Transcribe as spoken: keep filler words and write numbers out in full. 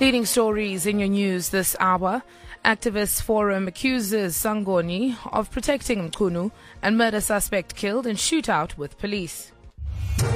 Leading stories in your news this hour. Activist Forum accuses Sangoni of protecting Mchunu and murder suspect killed in shootout with police.